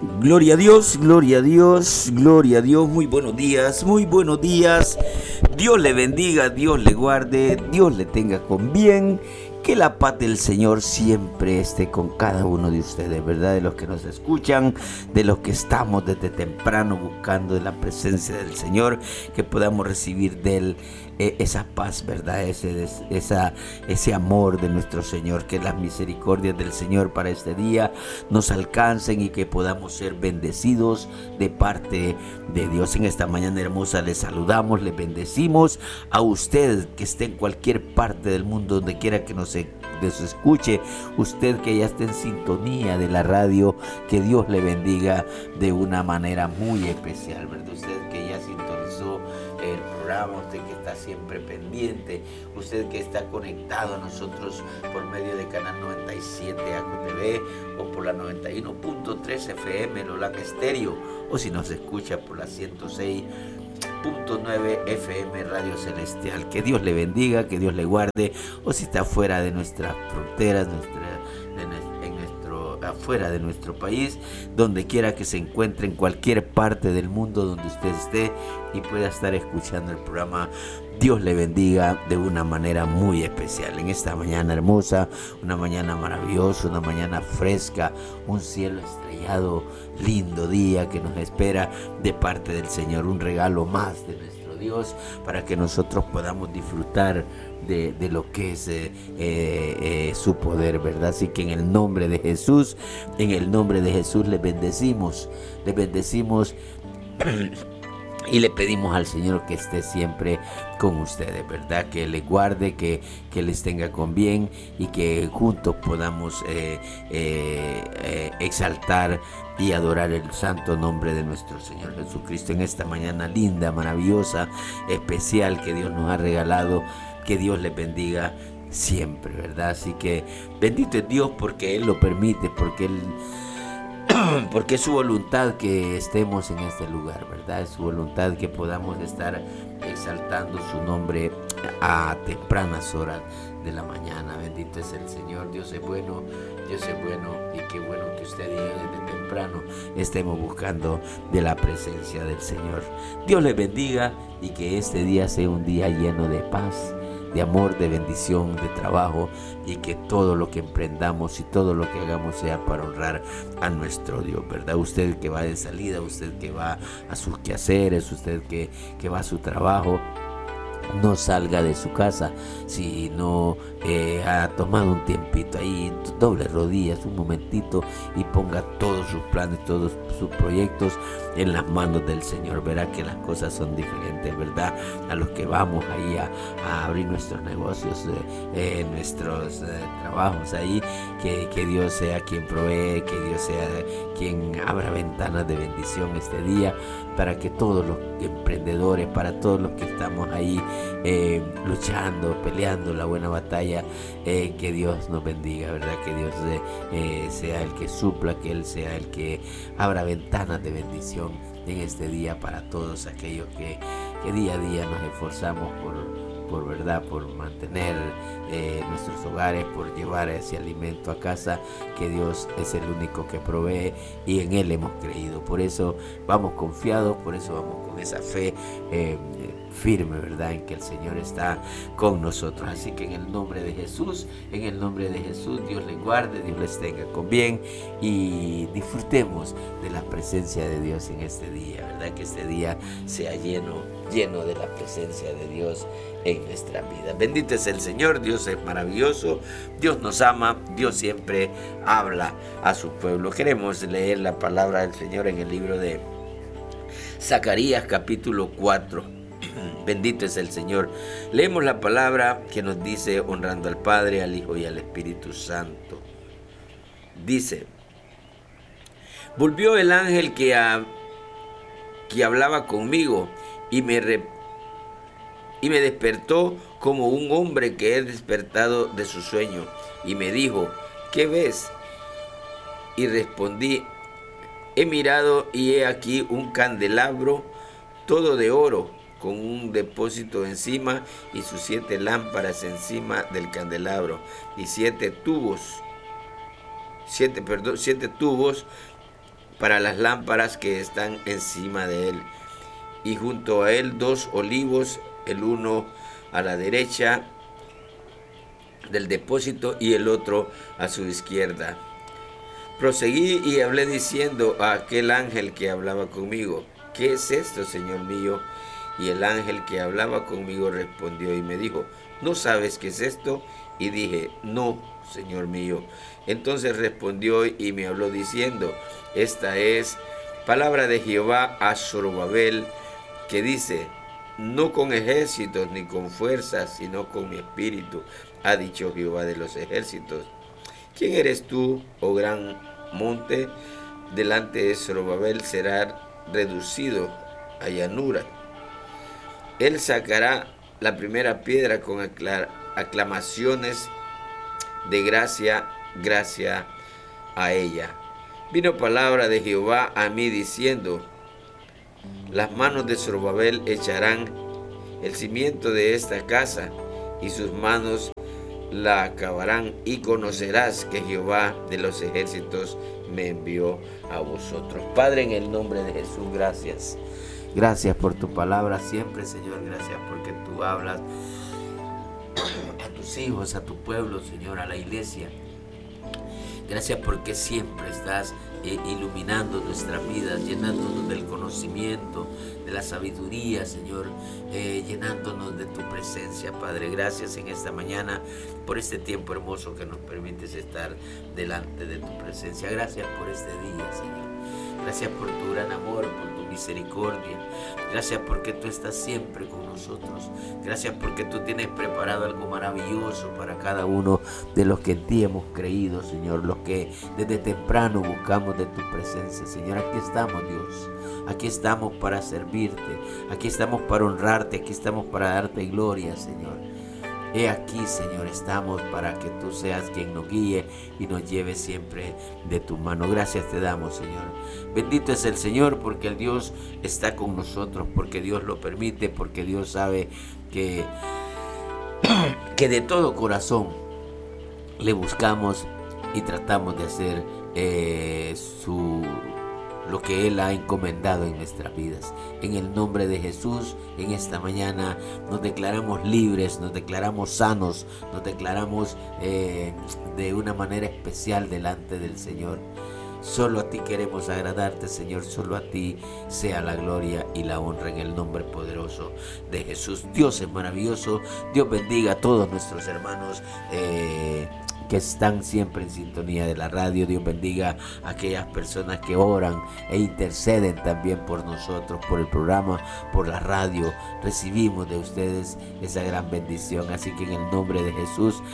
Gloria a Dios, gloria a Dios, gloria a Dios. Muy buenos días, muy buenos días. Dios le bendiga, Dios le guarde, Dios le tenga con bien. Que la paz del Señor siempre esté con cada uno de ustedes, ¿verdad? De los que nos escuchan, de los que estamos desde temprano buscando de la presencia del Señor, que podamos recibir de Él esa paz, ¿verdad? Ese amor de nuestro Señor, que las misericordias del Señor para este día nos alcancen y que podamos ser bendecidos de parte de Dios. En esta mañana hermosa les saludamos, les bendecimos a usted que esté en cualquier parte del mundo, donde quiera que nos escuche, usted que ya esté en sintonía de la radio, que Dios le bendiga de una manera muy especial, ¿verdad? Usted que ya sintonizó el programa, usted que está siempre pendiente, usted que está conectado a nosotros por medio de Canal 97 ACOTV o por la 91.3 FM Lolan Estéreo, o si nos escucha por la 106.9 FM Radio Celestial. Que Dios le bendiga, que Dios le guarde, o si está fuera de nuestras fronteras, afuera de nuestro país, donde quiera que se encuentre, en cualquier parte del mundo donde usted esté y pueda estar escuchando el programa. Dios le bendiga de una manera muy especial en esta mañana hermosa, una mañana maravillosa, una mañana fresca, un cielo estrellado, lindo día que nos espera de parte del Señor, un regalo más de nuestro Dios para que nosotros podamos disfrutar de lo que es su poder, ¿verdad? Así que en el nombre de Jesús les bendecimos y le pedimos al Señor que esté siempre con ustedes, ¿verdad? Que les guarde, que les tenga con bien y que juntos podamos exaltar y adorar el santo nombre de nuestro Señor Jesucristo en esta mañana linda, maravillosa, especial que Dios nos ha regalado. Que Dios les bendiga siempre, ¿verdad? Así que bendito es Dios porque Él lo permite, porque es su voluntad que estemos en este lugar, ¿verdad? Es su voluntad que podamos estar exaltando su nombre a tempranas horas de la mañana. Bendito es el Señor. Dios es bueno y qué bueno que usted y yo desde temprano estemos buscando de la presencia del Señor. Dios les bendiga y que este día sea un día lleno de paz, de amor, de bendición, de trabajo, y que todo lo que emprendamos y todo lo que hagamos sea para honrar a nuestro Dios, ¿verdad? Usted que va de salida, usted que va a sus quehaceres, usted que va a su trabajo, no salga de su casa si no ha tomado un tiempito ahí, doble rodillas un momentito y ponga todos sus planes, todos sus proyectos en las manos del Señor. Verá que las cosas son diferentes, ¿verdad? A los que vamos ahí a abrir nuestros negocios, nuestros trabajos ahí, que Dios sea quien provee, que Dios sea quien abra ventanas de bendición este día, para que todos los emprendedores, para todos los que estamos ahí luchando, peleando la buena batalla, que Dios nos bendiga, ¿verdad? Que Dios sea el que supla, que Él sea el que abra ventanas de bendición en este día para todos aquellos que día a día nos esforzamos por verdad, por mantener nuestros hogares, por llevar ese alimento a casa, que Dios es el único que provee y en Él hemos creído. Por eso vamos confiados, por eso vamos con esa fe firme, ¿verdad? En que el Señor está con nosotros. Así que en el nombre de Jesús, Dios les guarde, Dios les tenga con bien y disfrutemos de la presencia de Dios en este día, ¿verdad? Que este día sea lleno de la presencia de Dios en nuestra vida. Bendito es el Señor, Dios es maravilloso, Dios nos ama, Dios siempre habla a su pueblo. Queremos leer la palabra del Señor en el libro de Zacarías capítulo 4. Bendito es el Señor. Leemos la palabra que nos dice, honrando al Padre, al Hijo y al Espíritu Santo. Dice: volvió el ángel que hablaba conmigo y me despertó como un hombre que es despertado de su sueño, y me dijo: ¿qué ves? Y respondí: he mirado y he aquí un candelabro todo de oro, con un depósito encima y sus 7 lámparas encima del candelabro, y 7 tubos para las lámparas que están encima de él. Y junto a él 2 olivos, el uno a la derecha del depósito y el otro a su izquierda. Proseguí y hablé diciendo a aquel ángel que hablaba conmigo: ¿qué es esto, Señor mío? Y el ángel que hablaba conmigo respondió y me dijo: ¿no sabes qué es esto? Y dije: no, Señor mío. Entonces respondió y me habló diciendo: esta es palabra de Jehová a Zorobabel, que dice: no con ejércitos ni con fuerzas, sino con mi espíritu, ha dicho Jehová de los ejércitos. ¿Quién eres tú, oh gran monte? Delante de Zorobabel será reducido a llanura. Él sacará la primera piedra con aclamaciones de gracia, gracia a ella. Vino palabra de Jehová a mí diciendo: las manos de Zorobabel echarán el cimiento de esta casa, y sus manos la acabarán, y conocerás que Jehová de los ejércitos me envió a vosotros. Padre, en el nombre de Jesús, gracias. Gracias por tu palabra siempre, Señor. Gracias porque tú hablas a tus hijos, a tu pueblo, Señor, a la iglesia. Gracias porque siempre estás iluminando nuestras vidas, llenándonos del conocimiento, de la sabiduría, Señor, llenándonos de tu presencia, Padre. Gracias en esta mañana por este tiempo hermoso que nos permites estar delante de tu presencia. Gracias por este día, Señor. Gracias por tu gran amor, por tu misericordia. Gracias porque tú estás siempre con nosotros. Gracias porque tú tienes preparado algo maravilloso para cada uno de los que en ti hemos creído, Señor. Los que desde temprano buscamos de tu presencia, Señor. Aquí estamos, Dios. Aquí estamos para servirte. Aquí estamos para honrarte. Aquí estamos para darte gloria, Señor. He aquí, Señor, estamos para que tú seas quien nos guíe y nos lleve siempre de tu mano. Gracias te damos, Señor. Bendito es el Señor, porque el Dios está con nosotros, porque Dios lo permite, porque Dios sabe que de todo corazón le buscamos y tratamos de hacer lo que Él ha encomendado en nuestras vidas. En el nombre de Jesús, en esta mañana nos declaramos libres, nos declaramos sanos, nos declaramos de una manera especial delante del Señor. Solo a ti queremos agradarte, Señor. Solo a ti sea la gloria y la honra en el nombre poderoso de Jesús. Dios es maravilloso. Dios bendiga a todos nuestros hermanos que están siempre en sintonía de la radio. Dios bendiga a aquellas personas que oran e interceden también por nosotros, por el programa, por la radio. Recibimos de ustedes esa gran bendición. Así que en el nombre de Jesús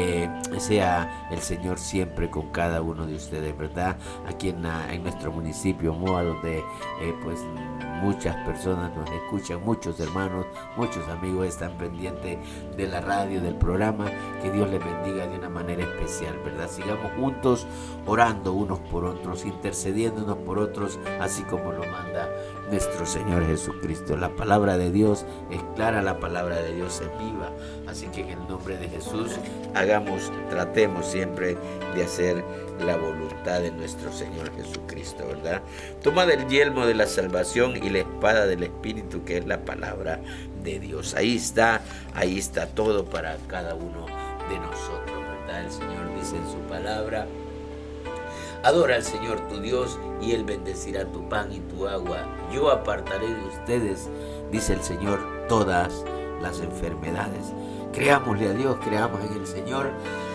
sea el Señor siempre con cada uno de ustedes, ¿verdad? Aquí en nuestro municipio Moa, donde pues muchas personas nos escuchan, muchos hermanos, muchos amigos están pendientes de la radio, del programa. Que Dios les bendiga de una manera especial, ¿verdad? Sigamos juntos orando unos por otros, intercediendo unos por otros, así como lo manda nuestro Señor Jesucristo. La palabra de Dios es clara, la palabra de Dios es viva. Así que en el nombre de Jesús tratemos siempre de hacer la voluntad de nuestro Señor Jesucristo, ¿verdad? Tomad el yelmo de la salvación y la espada del Espíritu, que es la palabra de Dios. Ahí está todo para cada uno de nosotros, ¿verdad? El Señor dice en su palabra: adora al Señor tu Dios y Él bendecirá tu pan y tu agua. Yo apartaré de ustedes, dice el Señor, todas las enfermedades. Creámosle a Dios, creamos en el Señor,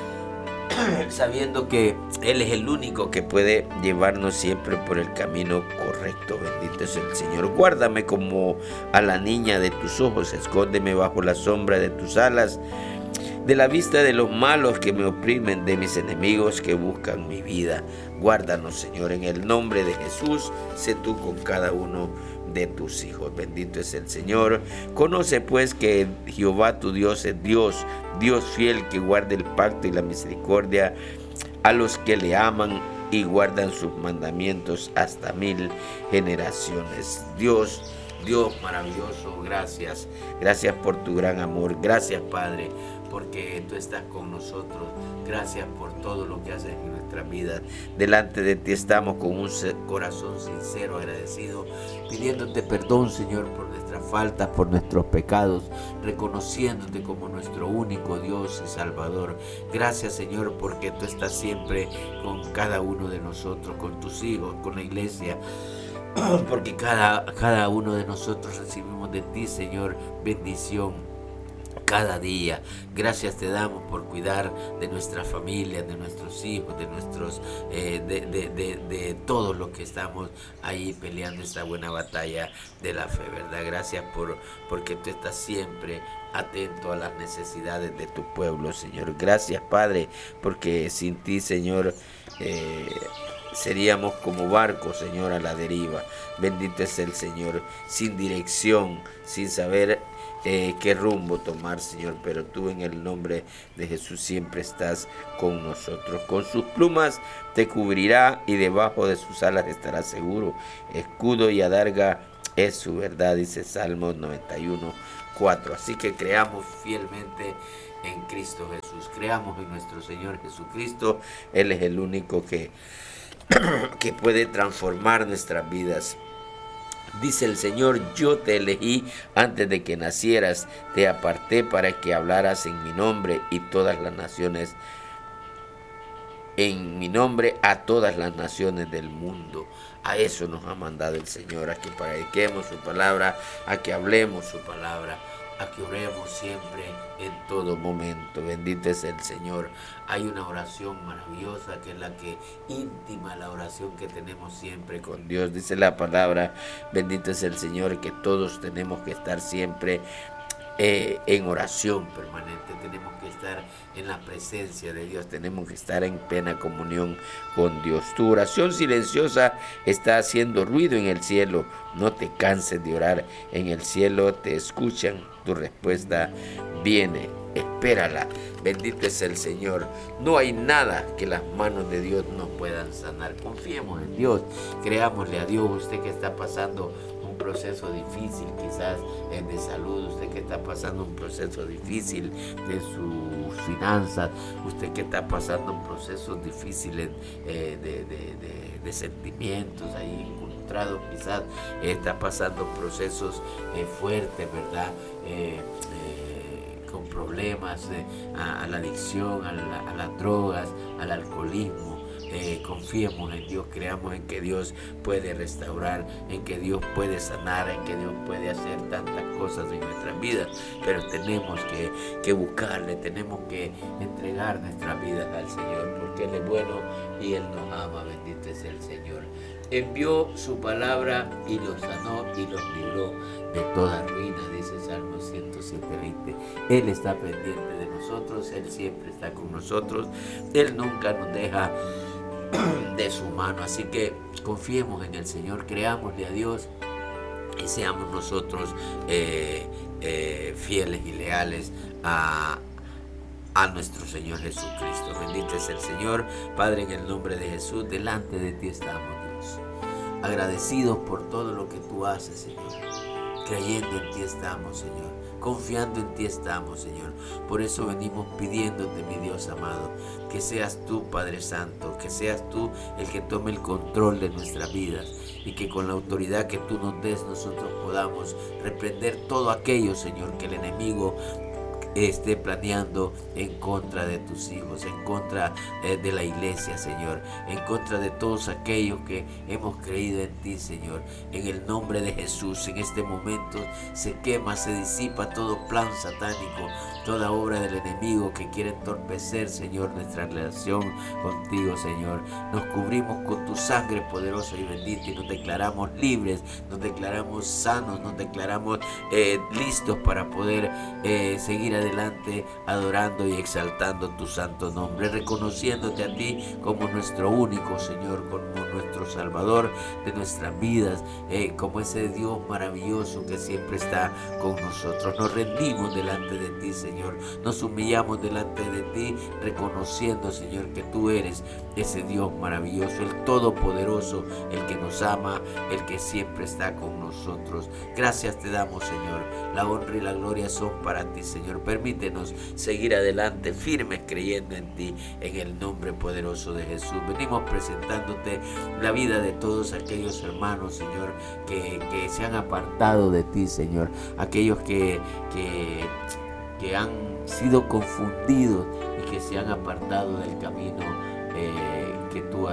sabiendo que Él es el único que puede llevarnos siempre por el camino correcto. Bendito es el Señor. Guárdame como a la niña de tus ojos, escóndeme bajo la sombra de tus alas, de la vista de los malos que me oprimen, de mis enemigos que buscan mi vida. Guárdanos, Señor, en el nombre de Jesús. Sé tú con cada uno de tus hijos. Bendito es el Señor. Conoce pues que Jehová tu Dios es Dios, Dios fiel, que guarda el pacto y la misericordia a los que le aman y guardan sus mandamientos hasta 1000 generaciones. Dios maravilloso, gracias por tu gran amor. Gracias, Padre, porque tú estás con nosotros. Gracias por todo lo que haces en nuestra nuestras vidas. Delante de ti estamos con un corazón sincero, agradecido, pidiéndote perdón, Señor, por nuestras faltas, por nuestros pecados, reconociéndote como nuestro único Dios y Salvador. Gracias, Señor, porque tú estás siempre con cada uno de nosotros, con tus hijos, con la iglesia, porque cada uno de nosotros recibimos de ti, Señor, bendición cada día. Gracias te damos por cuidar de nuestra familia, de nuestros hijos, de nuestros de todos los que estamos ahí peleando esta buena batalla de la fe, ¿verdad? Gracias porque tú estás siempre atento a las necesidades de tu pueblo, Señor. Gracias, Padre, porque sin ti, Señor, seríamos como barcos, Señor, a la deriva. Bendito es el Señor, sin dirección, sin saber qué rumbo tomar, Señor, pero tú en el nombre de Jesús siempre estás con nosotros. Con sus plumas te cubrirá y debajo de sus alas estarás seguro. Escudo y adarga es su verdad, dice Salmos 91:4. Así que creamos fielmente en Cristo Jesús, creamos en nuestro Señor Jesucristo. Él es el único que puede transformar nuestras vidas. Dice el Señor: yo te elegí antes de que nacieras, te aparté para que hablaras en mi nombre y todas las naciones, en mi nombre a todas las naciones del mundo. A eso nos ha mandado el Señor, a que prediquemos su palabra, a que hablemos su palabra, a que oremos siempre en todo momento. Bendito es el Señor. Hay una oración maravillosa que es la que íntima, la oración que tenemos siempre con Dios. Dice la palabra, bendito es el Señor, que todos tenemos que estar siempre en oración permanente. Tenemos que estar en la presencia de Dios, tenemos que estar en plena comunión con Dios. Tu oración silenciosa está haciendo ruido en el cielo. No te canses de orar, en el cielo te escuchan, tu respuesta viene, espérala. Bendito es el Señor. No hay nada que las manos de Dios no puedan sanar. Confiemos en Dios, creámosle a Dios. Usted que está pasando un proceso difícil, quizás de salud, usted que está pasando un proceso difícil de sus finanzas, usted que está pasando un proceso difícil de sentimientos ahí encontrados, quizás está pasando procesos fuertes, ¿verdad? Con problemas a la adicción, a las drogas, al alcoholismo. Confiemos en Dios, creamos en que Dios puede restaurar, en que Dios puede sanar, en que Dios puede hacer tantas cosas en nuestras vidas, pero tenemos que buscarle, tenemos que entregar nuestras vidas al Señor, porque Él es bueno y Él nos ama. Bendito es el Señor. Envió su palabra y los sanó y los libró de toda ruina, dice Salmo 107:20. Él está pendiente de nosotros, Él siempre está con nosotros, Él nunca nos deja de su mano. Así que confiemos en el Señor, creámosle a Dios y seamos nosotros fieles y leales a nuestro Señor Jesucristo. Bendito es el Señor. Padre, en el nombre de Jesús, delante de ti estamos, Dios, agradecidos por todo lo que tú haces, Señor. Creyendo en ti estamos, Señor. Confiando en ti estamos, Señor. Por eso venimos pidiéndote, mi Dios amado, que seas tú, Padre Santo, que seas tú el que tome el control de nuestras vidas y que con la autoridad que tú nos des nosotros podamos reprender todo aquello, Señor, que el enemigo esté planeando en contra de tus hijos, en contra de la iglesia, Señor, en contra de todos aquellos que hemos creído en ti, Señor. En el nombre de Jesús, en este momento se quema, se disipa todo plan satánico, toda obra del enemigo que quiere entorpecer, Señor, nuestra relación contigo, Señor. Nos cubrimos con tu sangre poderosa y bendita y nos declaramos libres, nos declaramos sanos, nos declaramos listos para poder seguir adelante adorando y exaltando tu santo nombre, reconociéndote a ti como nuestro único Señor, como nuestro Salvador de nuestras vidas, como ese Dios maravilloso que siempre está con nosotros. Nos rendimos delante de ti, Señor. Nos humillamos delante de ti, reconociendo, Señor, que tú eres ese Dios maravilloso, el Todopoderoso, el que nos ama, el que siempre está con nosotros. Gracias te damos, Señor. La honra y la gloria son para ti, Señor. Permítenos seguir adelante, firmes creyendo en ti, en el nombre poderoso de Jesús. Venimos presentándote la vida de todos aquellos hermanos, Señor, que se han apartado de ti, Señor. Aquellos que han sido confundidos y que se han apartado del camino que tú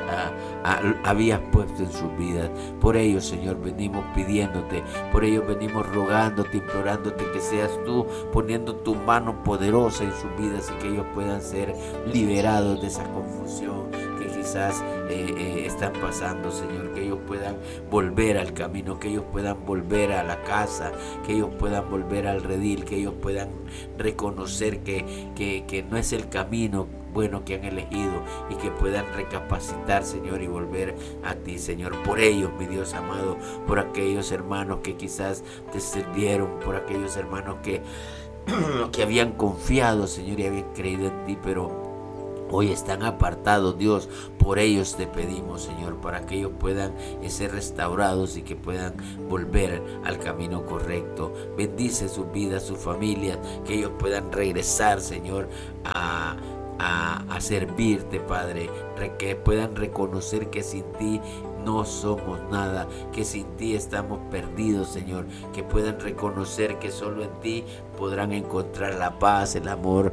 habías puesto en sus vidas. Por ellos, Señor, venimos pidiéndote, por ellos venimos rogándote, implorándote que seas tú poniendo tu mano poderosa en sus vidas y que ellos puedan ser liberados de esa confusión que quizás están pasando, Señor, que ellos puedan volver al camino, que ellos puedan volver a la casa, que ellos puedan volver al redil, que ellos puedan reconocer que no es el camino bueno que han elegido y que puedan recapacitar, Señor, y volver a ti, Señor. Por ellos, mi Dios amado, por aquellos hermanos que quizás te sirvieron, por aquellos hermanos que habían confiado, Señor, y habían creído en ti, pero hoy están apartados, Dios. Por ellos te pedimos, Señor, para que ellos puedan ser restaurados y que puedan volver al camino correcto. Bendice sus vidas, sus familias, que ellos puedan regresar, Señor, a servirte, Padre, que puedan reconocer que sin ti no somos nada, que sin ti estamos perdidos, Señor, que puedan reconocer que solo en ti podrán encontrar la paz, el amor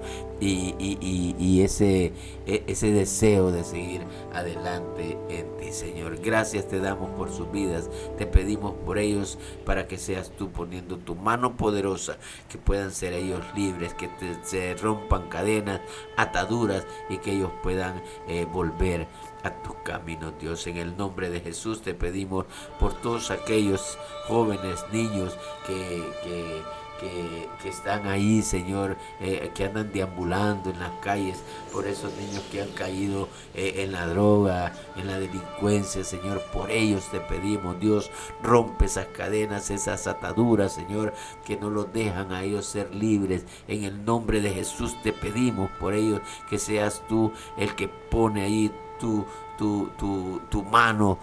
y ese deseo de seguir adelante en ti, Señor. Gracias te damos por sus vidas, te pedimos por ellos para que seas tú poniendo tu mano poderosa, que puedan ser ellos libres, que se rompan cadenas, ataduras y que ellos puedan volver a tus caminos, Dios. En el nombre de Jesús te pedimos por todos aquellos jóvenes, niños que están ahí, Señor, que andan deambulando en las calles, por esos niños que han caído en la droga, en la delincuencia, Señor. Por ellos te pedimos, Dios, rompe esas cadenas, esas ataduras, Señor, que no los dejan a ellos ser libres. En el nombre de Jesús te pedimos por ellos, que seas tú el que pone ahí tu mano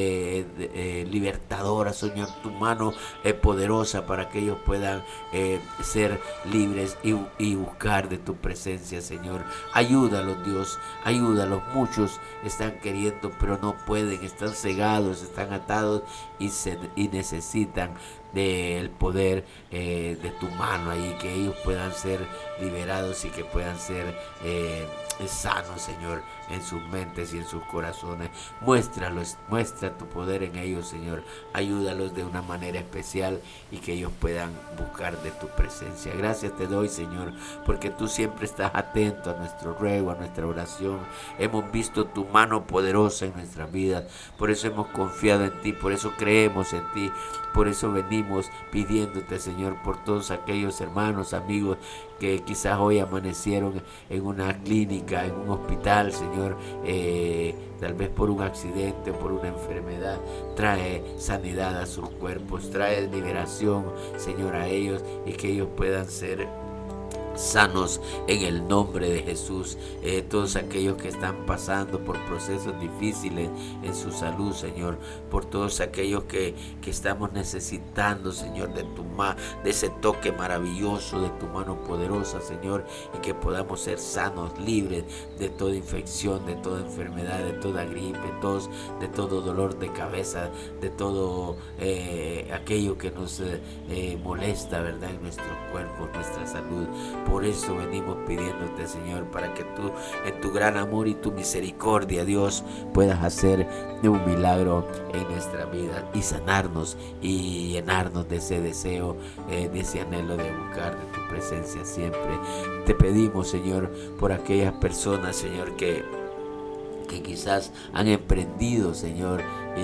libertadora, Señor, tu mano poderosa para que ellos puedan ser libres y buscar de tu presencia, Señor. Ayúdalos, Dios, ayúdalos. Muchos están queriendo pero no pueden, están cegados, están atados y necesitan del poder de tu mano ahí, que ellos puedan ser liberados y que puedan ser sanos, Señor, en sus mentes y en sus corazones. Muestra tu poder en ellos, Señor. Ayúdalos de una manera especial y que ellos puedan buscar de tu presencia. Gracias te doy, Señor, porque tú siempre estás atento a nuestro ruego, a nuestra oración. Hemos visto tu mano poderosa en nuestras vidas, por eso hemos confiado en ti, por eso creemos en ti, por eso venimos pidiéndote, Señor, por todos aquellos hermanos, amigos que quizás hoy amanecieron en una clínica, en un hospital, Señor, tal vez por un accidente, por una enfermedad. Trae sanidad a sus cuerpos, trae liberación, Señor, a ellos y que ellos puedan ser sanos en el nombre de Jesús. Todos aquellos que están pasando por procesos difíciles en su salud, Señor, por todos aquellos que estamos necesitando, Señor, de ese toque maravilloso de tu mano poderosa, Señor, y que podamos ser sanos, libres de toda infección, de toda enfermedad, de toda gripe, de todo dolor de cabeza, de todo aquello que nos molesta, ¿verdad?, en nuestros cuerpos, nuestra salud. Por eso venimos pidiéndote, Señor, para que tú, en tu gran amor y tu misericordia, Dios, puedas hacer un milagro en nuestra vida y sanarnos y llenarnos de ese deseo, de ese anhelo de buscar de tu presencia siempre. Te pedimos, Señor, por aquellas personas, Señor, que que quizás han emprendido, Señor,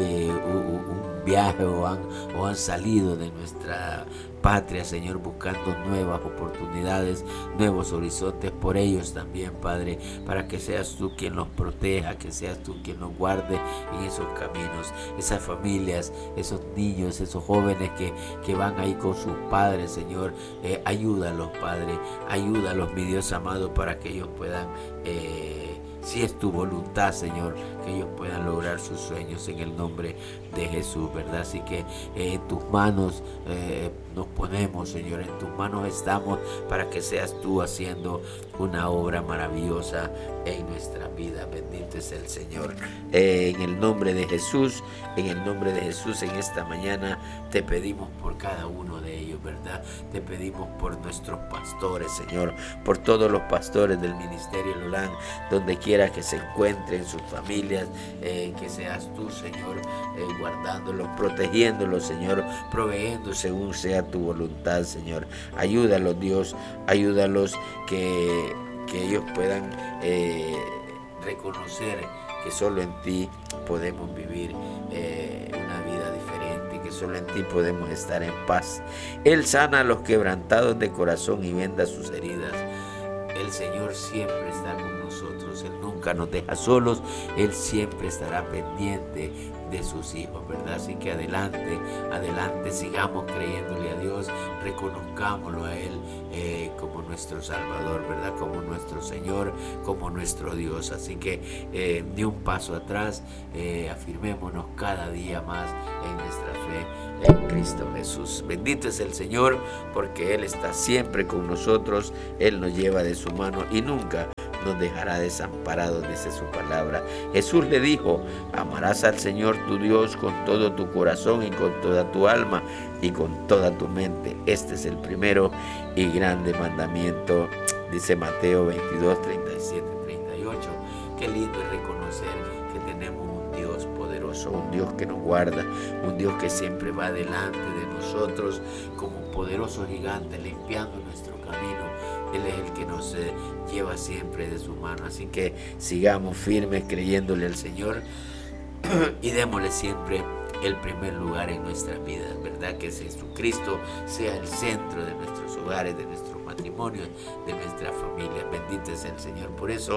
un viaje o han salido de nuestra patria, Señor, buscando nuevas oportunidades, nuevos horizontes por ellos también, Padre, para que seas tú quien los proteja, que seas tú quien los guarde en esos caminos, esas familias, esos niños, esos jóvenes que van ahí con sus padres, Señor, ayúdalos, Padre, ayúdalos, mi Dios amado, para que ellos puedan si es tu voluntad, Señor, que ellos puedan lograr sus sueños en el nombre de Jesús, ¿verdad? Así que en tus manos nos ponemos, Señor, en tus manos estamos para que seas tú haciendo una obra maravillosa en nuestra vida. Bendito es el Señor. En el nombre de Jesús, en esta mañana te pedimos por cada uno de ellos, ¿verdad? Te pedimos por nuestros pastores, Señor, por todos los pastores del Ministerio Lulán, donde quiera que se encuentren sus familias, que seas tú, Señor, guardándolos, protegiéndolos, Señor, proveyendo según sea tu voluntad, Señor. Ayúdalos, Dios, ayúdalos que ellos puedan reconocer que solo en ti podemos vivir una vida diferente, que solo en ti podemos estar en paz. Él sana a los quebrantados de corazón y venda sus heridas. El Señor siempre está con nosotros, Él nunca nos deja solos, Él siempre estará pendiente de sus hijos, ¿verdad? Así que adelante, sigamos creyéndole a Dios, reconozcámoslo a Él como nuestro Salvador, ¿verdad? Como nuestro Señor, como nuestro Dios. Así que ni un paso atrás, afirmémonos cada día más en nuestra fe en Cristo Jesús. Bendito es el Señor, porque Él está siempre con nosotros, Él nos lleva de su mano y nunca nos dejará desamparados, dice su palabra. Jesús le dijo: amarás al Señor tu Dios con todo tu corazón y con toda tu alma y con toda tu mente. Este es el primero y grande mandamiento, dice Mateo 22, 37, 38. Qué lindo es reconocer que tenemos un Dios poderoso, un Dios que nos guarda, un Dios que siempre va delante de nosotros como un poderoso gigante limpiando nuestro camino. Él es el que nos lleva siempre de su mano. Así que sigamos firmes creyéndole al Señor y démosle siempre el primer lugar en nuestras vidas, ¿verdad? Que Jesucristo sea el centro de nuestros hogares, de nuestros matrimonios, de nuestra familia. Bendito es el Señor. Por eso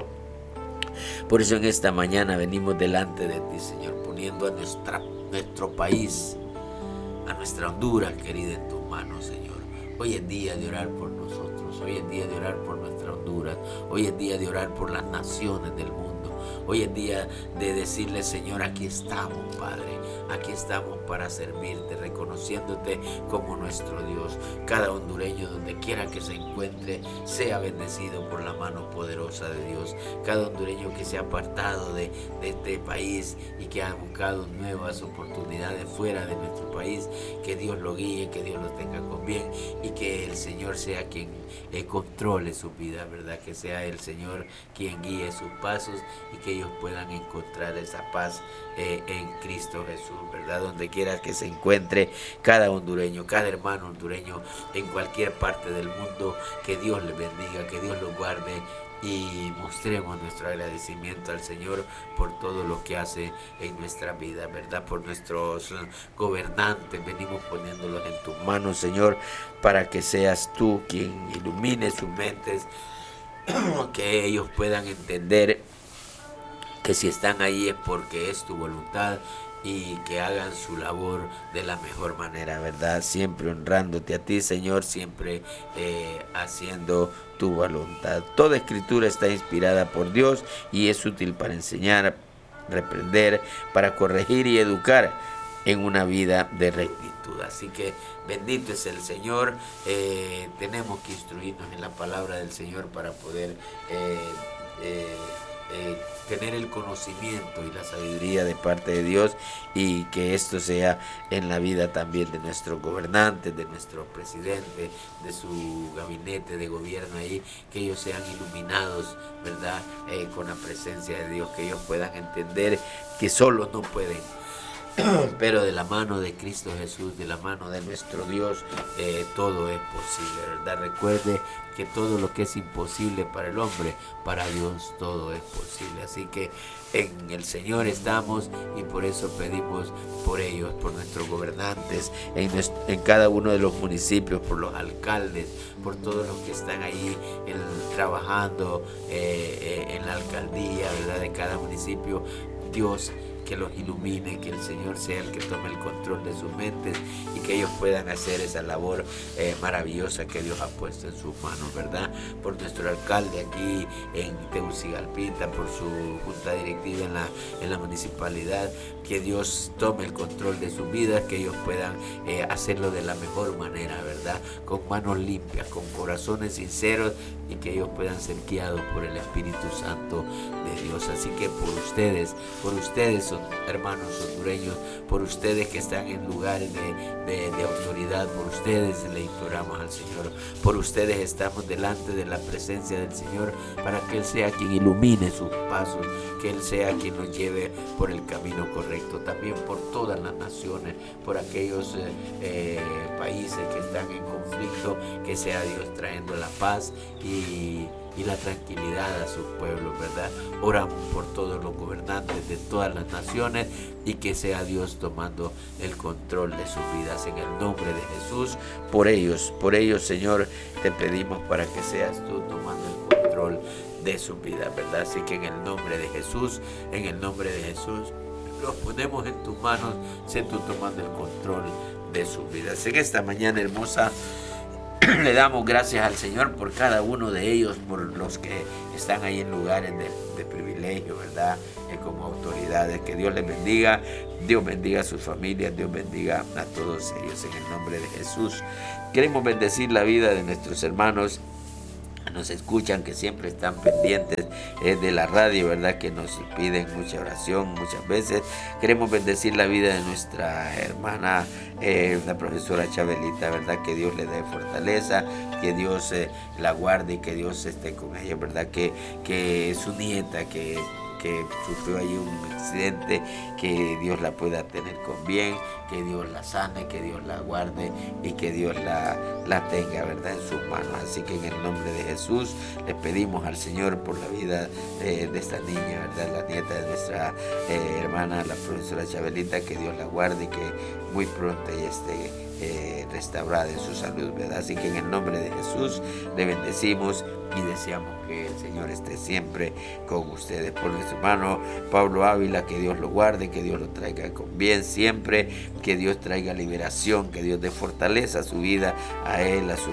en esta mañana venimos delante de ti, Señor, poniendo a nuestro país, a nuestra Honduras querida, en tus manos, Señor. Hoy es día de orar por nosotros, hoy es día de orar por nuestra Honduras, hoy es día de orar por las naciones del mundo. Hoy es día de decirle: Señor, aquí estamos, Padre, aquí estamos para servirte, reconociéndote como nuestro Dios. Cada hondureño, donde quiera que se encuentre, sea bendecido por la mano poderosa de Dios. Cada hondureño que se ha apartado de este país y que ha buscado nuevas oportunidades fuera de nuestro país, que Dios lo guíe, que Dios lo tenga con bien y que el Señor sea quien controle su vida, ¿verdad? Que sea el Señor quien guíe sus pasos y que ellos puedan encontrar esa paz en Cristo Jesús, ¿verdad? Donde quiera que se encuentre cada hondureño, cada hermano hondureño en cualquier parte del mundo, que Dios les bendiga, que Dios los guarde y mostremos nuestro agradecimiento al Señor por todo lo que hace en nuestra vida, ¿verdad? Por nuestros gobernantes, venimos poniéndolos en tus manos, Señor, para que seas tú quien ilumine sus mentes, que ellos puedan entender que si están ahí es porque es tu voluntad y que hagan su labor de la mejor manera, ¿verdad? Siempre honrándote a ti, Señor, siempre haciendo tu voluntad. Toda escritura está inspirada por Dios y es útil para enseñar, reprender, para corregir y educar en una vida de rectitud. Así que bendito es el Señor. Tenemos que instruirnos en la palabra del Señor para poder tener el conocimiento y la sabiduría de parte de Dios, y que esto sea en la vida también de nuestros gobernantes, de nuestro presidente, de su gabinete de gobierno ahí, que ellos sean iluminados, ¿verdad? Con la presencia de Dios, que ellos puedan entender que solos no pueden pero de la mano de Cristo Jesús, de la mano de nuestro Dios, todo es posible, ¿verdad? Recuerde que todo lo que es imposible para el hombre, para Dios todo es posible. Así que en el Señor estamos y por eso pedimos por ellos, por nuestros gobernantes, en cada uno de los municipios, por los alcaldes, por todos los que están ahí trabajando en la alcaldía, ¿verdad?, de cada municipio. Dios, que los ilumine, que el Señor sea el que tome el control de sus mentes y que ellos puedan hacer esa labor maravillosa que Dios ha puesto en sus manos, ¿verdad? Por nuestro alcalde aquí en Tegucigalpita, por su junta directiva en la municipalidad, que Dios tome el control de sus vidas, que ellos puedan hacerlo de la mejor manera, ¿verdad? Con manos limpias, con corazones sinceros, y que ellos puedan ser guiados por el Espíritu Santo de Dios. Así que por ustedes son hermanos hondureños, por ustedes que están en lugares de autoridad, por ustedes le imploramos al Señor, por ustedes estamos delante de la presencia del Señor, para que Él sea quien ilumine sus pasos, que Él sea quien nos lleve por el camino correcto. También por todas las naciones, por aquellos países que están en conflicto, que sea Dios trayendo la paz y la tranquilidad a sus pueblos, ¿verdad? Oramos por todos los gobernantes de todas las naciones y que sea Dios tomando el control de sus vidas en el nombre de Jesús. Por ellos, Señor, te pedimos para que seas tú tomando el control de sus vidas, ¿verdad? Así que en el nombre de Jesús, los ponemos en tus manos, sé tú tomando el control de sus vidas. En esta mañana hermosa, le damos gracias al Señor por cada uno de ellos, por los que están ahí en lugares de privilegio, ¿verdad? Como autoridades. Que Dios les bendiga, Dios bendiga a sus familias, Dios bendiga a todos ellos en el nombre de Jesús. Queremos bendecir la vida de nuestros hermanos nos escuchan, que siempre están pendientes de la radio, ¿verdad? Que nos piden mucha oración muchas veces. Queremos bendecir la vida de nuestra hermana, la profesora Chabelita, ¿verdad? Que Dios le dé fortaleza, que Dios la guarde y que Dios esté con ella, ¿verdad? Que su nieta, que sufrió ahí un accidente, que Dios la pueda tener con bien, que Dios la sane, que Dios la guarde y que Dios la tenga, ¿verdad?, en sus manos. Así que en el nombre de Jesús le pedimos al Señor por la vida de esta niña, ¿verdad?, la nieta de nuestra hermana, la profesora Chabelita, que Dios la guarde y que muy pronto ella esté restaurada en su salud, ¿verdad? Así que en el nombre de Jesús le bendecimos y deseamos que el Señor esté siempre con ustedes. Por nuestro hermano Pablo Ávila, que Dios lo guarde, que Dios lo traiga con bien siempre, que Dios traiga liberación, que Dios dé fortaleza a su vida, a él, a su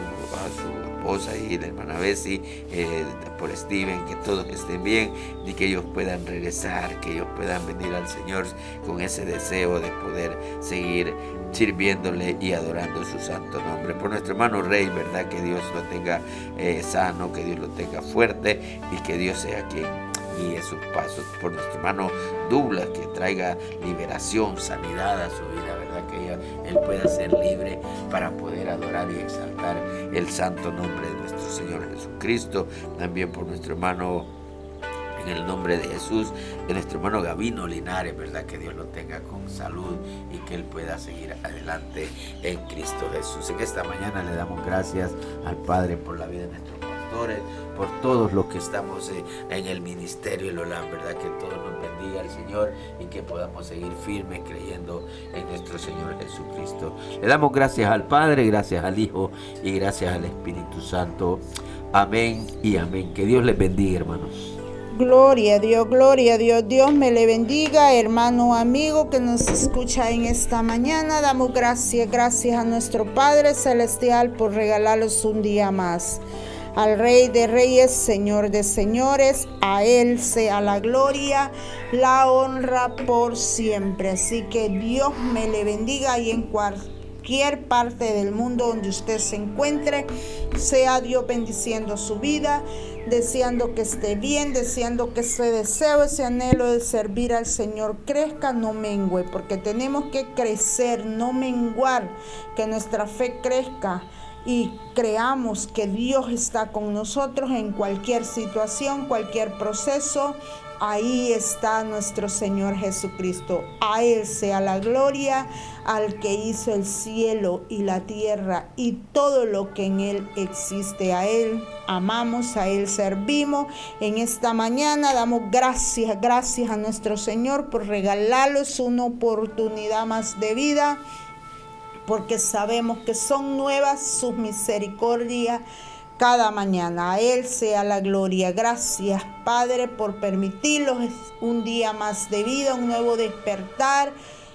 esposa y la hermana Bessie, por Steven, que todos estén bien y que ellos puedan regresar, que ellos puedan venir al Señor con ese deseo de poder seguir sirviéndole y adorando su santo nombre. Por nuestro hermano Rey, ¿verdad?, que Dios lo tenga sano, que Dios lo tenga fuerte y que Dios sea quien guíe sus pasos. Por nuestro hermano Douglas, que traiga liberación, sanidad a su vida, ¿verdad?, que él pueda ser libre para poder adorar y exaltar el santo nombre de nuestro Señor Jesucristo. También por nuestro hermano, en el nombre de Jesús, de nuestro hermano Gabino Linares, ¿verdad?, que Dios lo tenga con salud y que él pueda seguir adelante en Cristo Jesús. En esta mañana le damos gracias al Padre por la vida de nuestros pastores, por todos los que estamos en el ministerio de Lolam, ¿verdad?, que todos nos bendiga el Señor y que podamos seguir firmes creyendo en nuestro Señor Jesucristo. Le damos gracias al Padre, gracias al Hijo y gracias al Espíritu Santo. Amén y amén. Que Dios les bendiga, hermanos. Gloria a Dios, gloria a Dios. Dios me le bendiga, hermano, amigo que nos escucha en esta mañana. Damos gracias a nuestro Padre Celestial por regalarnos un día más. Al Rey de Reyes, Señor de Señores, a Él sea la gloria, la honra por siempre. Así que Dios me le bendiga y en cualquier parte del mundo donde usted se encuentre, sea Dios bendiciendo su vida, deseando que esté bien, deseando que ese deseo, ese anhelo de servir al Señor crezca, no mengüe, porque tenemos que crecer, no menguar, que nuestra fe crezca y creamos que Dios está con nosotros en cualquier situación, cualquier proceso, ahí está nuestro Señor Jesucristo. A Él sea la gloria, al que hizo el cielo y la tierra y todo lo que en Él existe. A Él amamos, a Él servimos. En esta mañana damos gracias a nuestro Señor por regalarnos una oportunidad más de vida, porque sabemos que son nuevas sus misericordias cada mañana. A Él sea la gloria. Gracias, Padre, por permitirnos un día más de vida, un nuevo despertar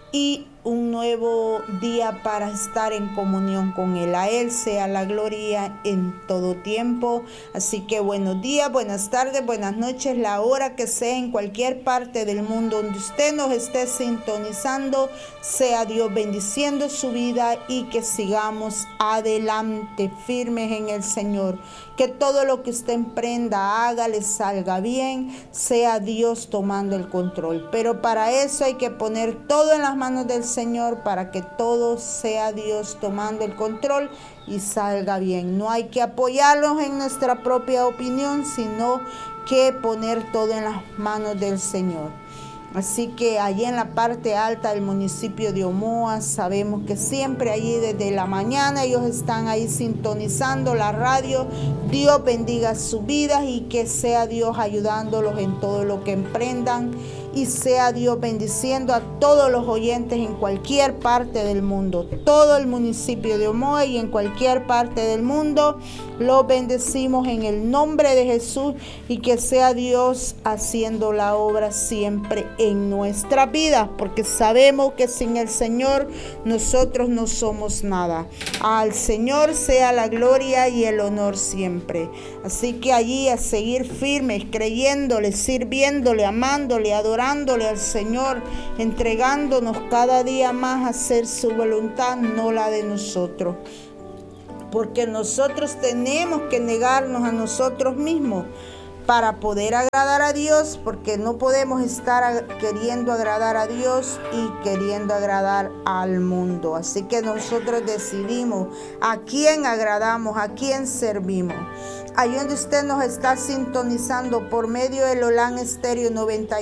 y un nuevo día para estar en comunión con Él. A Él sea la gloria en todo tiempo. Así que buenos días, buenas tardes, buenas noches, la hora que sea, en cualquier parte del mundo donde usted nos esté sintonizando, sea Dios bendiciendo su vida y que sigamos adelante firmes en el Señor. Que todo lo que usted emprenda, haga, le salga bien, sea Dios tomando el control. Pero para eso hay que poner todo en las manos del Señor, para que todo sea Dios tomando el control y salga bien. No hay que apoyarnos en nuestra propia opinión, sino que poner todo en las manos del Señor. Así que allí en la parte alta del municipio de Omoa, sabemos que siempre allí desde la mañana ellos están ahí sintonizando la radio. Dios bendiga sus vidas y que sea Dios ayudándolos en todo lo que emprendan, y sea Dios bendiciendo a todos los oyentes en cualquier parte del mundo. Todo el municipio de Omoa y en cualquier parte del mundo los bendecimos en el nombre de Jesús, y que sea Dios haciendo la obra siempre en nuestra vida, porque sabemos que sin el Señor nosotros no somos nada. Al Señor sea la gloria y el honor siempre. Así que allí a seguir firmes, creyéndole, sirviéndole, amándole, adorándole al Señor, entregándonos cada día más a hacer su voluntad, no la de nosotros. Porque nosotros tenemos que negarnos a nosotros mismos para poder agradar a Dios, porque no podemos estar queriendo agradar a Dios y queriendo agradar al mundo. Así que nosotros decidimos a quién agradamos, a quién servimos. Ahí donde usted nos está sintonizando por medio del Olan Estéreo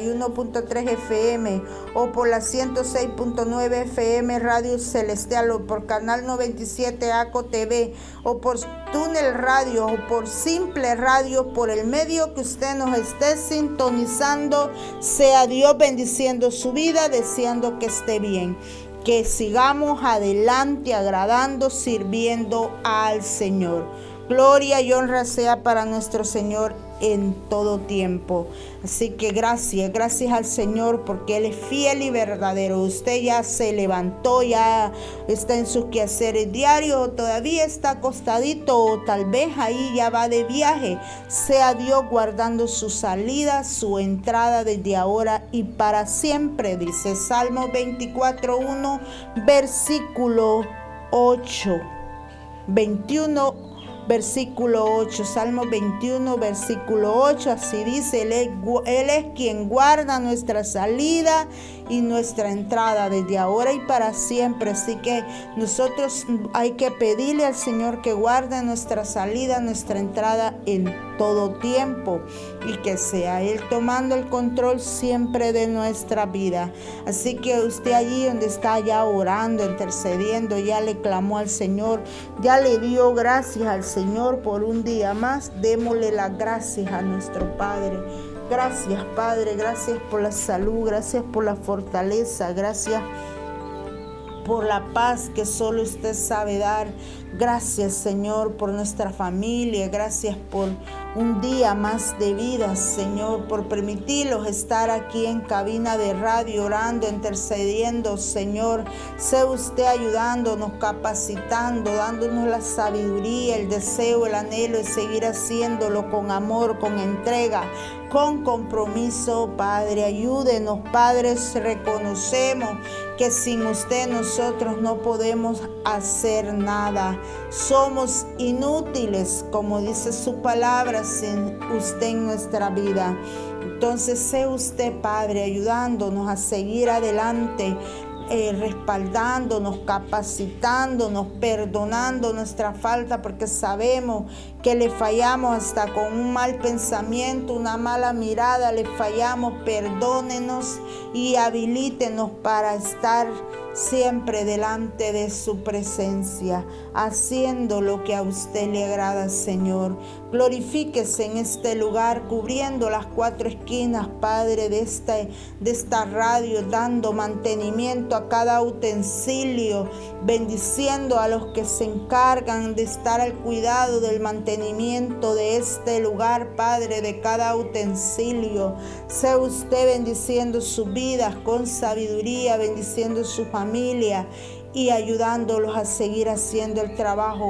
91.3 FM o por la 106.9 FM Radio Celestial, o por Canal 97 ACO TV, o por Túnel Radio, o por Simple Radio, por el medio que usted nos esté sintonizando, sea Dios bendiciendo su vida, deseando que esté bien. Que sigamos adelante agradando, sirviendo al Señor. Gloria y honra sea para nuestro Señor en todo tiempo. Así que gracias al Señor, porque Él es fiel y verdadero. Usted ya se levantó, ya está en sus quehaceres diarios, todavía está acostadito, o tal vez ahí ya va de viaje. Sea Dios guardando su salida, su entrada desde ahora y para siempre, dice Salmo 24:1, versículo 8, 21. Versículo 8, Salmo 21, versículo 8, así dice, Él es quien guarda nuestra salida y nuestra entrada desde ahora y para siempre. Así que nosotros hay que pedirle al Señor que guarde nuestra salida, nuestra entrada en todo tiempo, y que sea Él tomando el control siempre de nuestra vida. Así que usted allí donde está ya orando, intercediendo, ya le clamó al Señor, ya le dio gracias al Señor por un día más. Démosle las gracias a nuestro Padre. Gracias, Padre, gracias por la salud, gracias por la fortaleza, gracias por la paz que solo usted sabe dar. Gracias, Señor, por nuestra familia. Gracias por un día más de vida, Señor, por permitirnos estar aquí en cabina de radio, orando, intercediendo, Señor. Sea usted ayudándonos, capacitando, dándonos la sabiduría, el deseo, el anhelo de seguir haciéndolo con amor, con entrega, con compromiso, Padre. Ayúdenos, Padre. Reconocemos que sin usted nosotros no podemos hacer nada. Somos inútiles, como dice su palabra, sin usted en nuestra vida. Entonces, sea usted, Padre, ayudándonos a seguir adelante, respaldándonos, capacitándonos, perdonando nuestra falta, porque sabemos que le fallamos hasta con un mal pensamiento, una mala mirada, le fallamos, perdónenos y habilítenos para estar siempre delante de su presencia, haciendo lo que a usted le agrada, Señor. Glorifíquese en este lugar, cubriendo las 4 esquinas, Padre, de esta radio, dando mantenimiento a cada utensilio, bendiciendo a los que se encargan de estar al cuidado del mantenimiento de este lugar, Padre, de cada utensilio. Sea usted bendiciendo sus vidas con sabiduría, bendiciendo su familia y ayudándolos a seguir haciendo el trabajo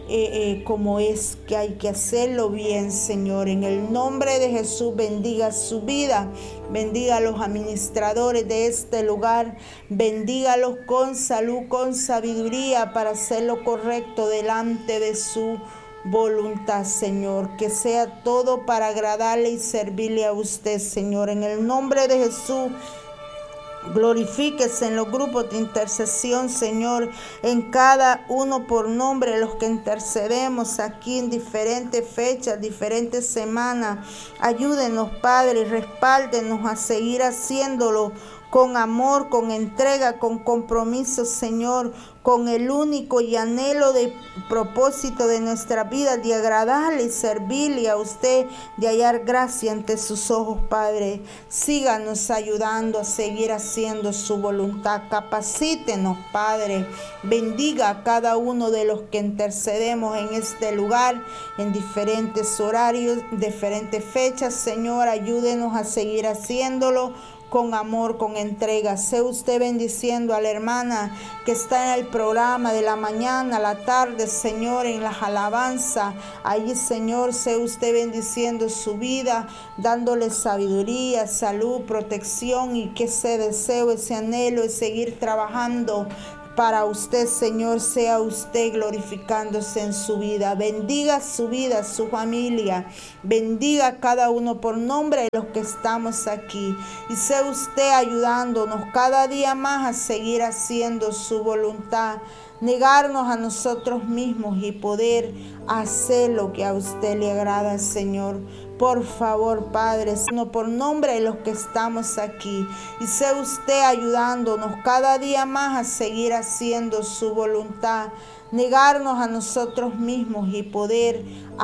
como es que hay que hacerlo bien, Señor. En el nombre de Jesús, bendiga su vida, bendiga a los administradores de este lugar, bendígalos con salud, con sabiduría para hacer lo correcto delante de su voluntad, Señor. Que sea todo para agradarle y servirle a usted, Señor. En el nombre de Jesús, glorifíquese en los grupos de intercesión, Señor, en cada uno por nombre, los que intercedemos aquí en diferentes fechas, diferentes semanas. Ayúdenos, Padre, y respáldenos a seguir haciéndolo con amor, con entrega, con compromiso, Señor, con el único y anhelo de propósito de nuestra vida, de agradarle y servirle a usted, de hallar gracia ante sus ojos, Padre. Síganos ayudando a seguir haciendo su voluntad. Capacítenos, Padre. Bendiga a cada uno de los que intercedemos en este lugar, en diferentes horarios, diferentes fechas, Señor. Ayúdenos a seguir haciéndolo con amor, con entrega. Sea usted bendiciendo a la hermana que está en el programa de la mañana, la tarde, Señor, en las alabanzas. Allí, Señor, sea usted bendiciendo su vida, dándole sabiduría, salud, protección, y que ese deseo, ese anhelo es seguir trabajando para usted, Señor. Sea usted glorificándose en su vida. Bendiga su vida, su familia. Bendiga a cada uno por nombre de los que estamos aquí. Y sea usted ayudándonos cada día más a seguir haciendo su voluntad. Negarnos a nosotros mismos y poder hacer lo que a usted le agrada, Señor. Por favor, Padre, sino por nombre de los que estamos aquí. Y sea usted ayudándonos cada día más a seguir haciendo su voluntad. Negarnos a nosotros mismos y poder